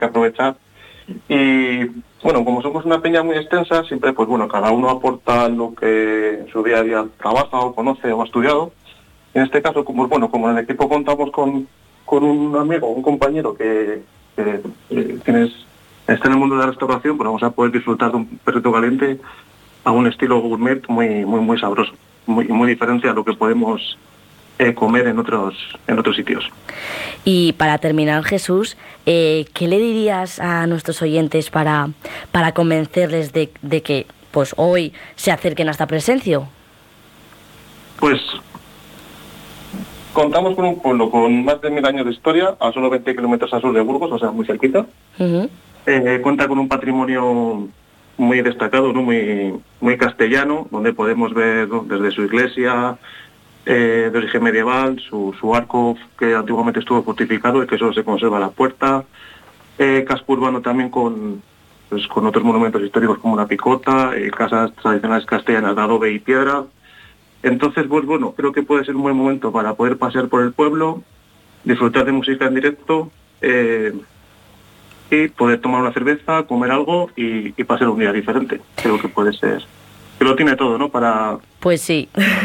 que aprovechar. Y bueno, como somos una peña muy extensa, siempre pues bueno, cada uno aporta lo que en su día a día trabaja o conoce o ha estudiado. En este caso, como bueno, como en el equipo contamos con un amigo, un compañero que está en el mundo de la restauración, pues vamos a poder disfrutar de un perrito caliente a un estilo gourmet muy sabroso, muy diferente a lo que podemos comer en otros sitios. Y para terminar, Jesús, ¿qué le dirías a nuestros oyentes para convencerles de que pues hoy se acerquen a esta presencia? Pues contamos con un pueblo con más de 1000 años de historia, a solo 20 kilómetros al sur de Burgos, o sea, muy cerquita. Uh-huh. Cuenta con un patrimonio muy destacado, ¿no? muy castellano, donde podemos ver, ¿no?, desde su iglesia de origen medieval, su arco que antiguamente estuvo fortificado y que solo se conserva la puerta, casco urbano también con otros monumentos históricos como una picota, casas tradicionales castellanas de adobe y piedra. Entonces, pues bueno, creo que puede ser un buen momento para poder pasear por el pueblo, disfrutar de música en directo, y poder tomar una cerveza, comer algo y pasar un día diferente. Creo que puede ser, que lo tiene todo, ¿no? Pues sí.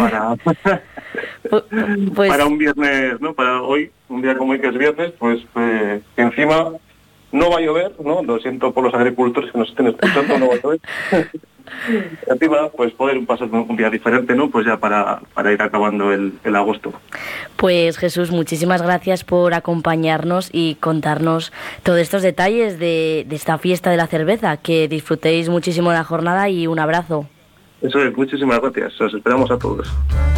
Pues, para un viernes, ¿no? Para hoy, un día como hoy que es viernes, pues encima no va a llover, ¿no? Lo siento por los agricultores que nos estén escuchando, no va a llover. Encima, pues poder pasar un día diferente, ¿no? Pues ya para ir acabando el agosto. Pues Jesús, muchísimas gracias por acompañarnos y contarnos todos estos detalles de esta fiesta de la cerveza. Que disfrutéis muchísimo la jornada y un abrazo. Eso es, muchísimas gracias. Os esperamos a todos.